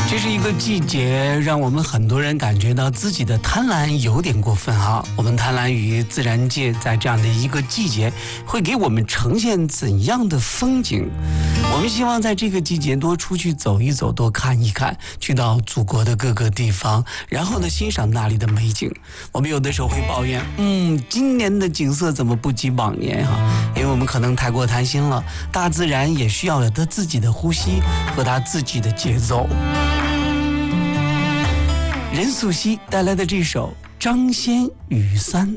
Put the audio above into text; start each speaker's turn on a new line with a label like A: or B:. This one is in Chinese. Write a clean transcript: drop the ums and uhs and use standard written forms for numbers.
A: 这是一个季节，让我们很多人感觉到自己的贪婪有点过分啊。我们贪婪于自然界在这样的一个季节会给我们呈现怎样的风景。我们希望在这个季节多出去走一走，多看一看，去到祖国的各个地方，然后呢欣赏那里的美景。我们有的时候会抱怨，今年的景色怎么不及往年啊？因为我们可能太过贪心了。大自然也需要有它自己的呼吸和它自己的节奏。任素汐带来的这首《张仙雨三》。